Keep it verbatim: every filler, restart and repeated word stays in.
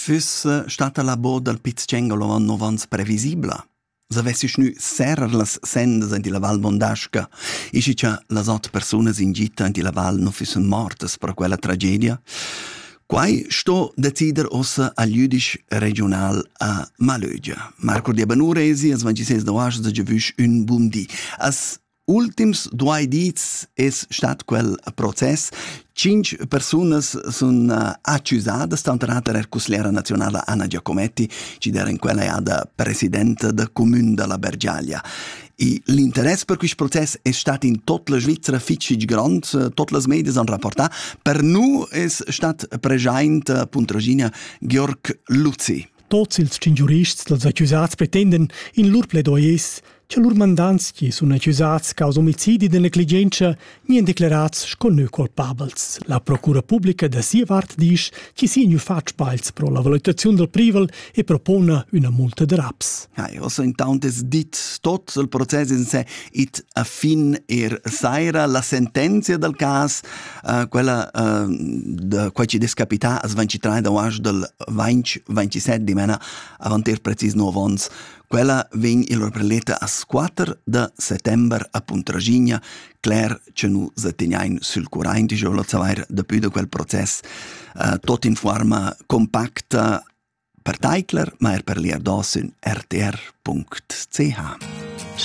Füss stata la bo del Pizzcengolo an novans previsibla. S'avessi schnü serrer las sendas in la Val Mondasca, isci cha las ot personas in gita in la Val no füssen mortas per quella tragedia. Quai sto decider ossa al giudice regional a Malögia. Marco di Abanuresi as ventisei de oas de giavusch un bundi. As ultims duai dits es stat quel process. Cinc personas sun uh, accusadas, tanto er cuslera nazionale Anna Giacometti, ci era in quella ada presidente da comune della Bergialia. E l'interesse per questo processo è stato in tutta la Svizzera fitchig grand, tutte le medie hanno rapportato. Per noi è stato presente a Puntragina Georg Luzzi. Tots ils cinc giurists dels accusats pretenden in lur pledoiers che lur mandants che sono accusats causa omicidi de negligenza nien declarats sconnu colpabels. La procura pubblica da Sievart dice che si nu fatg spals pro la valutazione del privel e propone una multa de raps. Ja, also intanto es dit tot il processo in sé it a fin er saira la sentenza del cas uh, quella uh, de quai ci descapità as ventitré de oas del venti ventisette di mena avanter precis nove ons. Quella vegn il preleta a quattro de settember a Puntragina, clar che nu zategnain sul current, jo lo savoir depuis de quel process, uh, tot in forma compacta per Teikler, ma er per lier dos in r t r punct c h.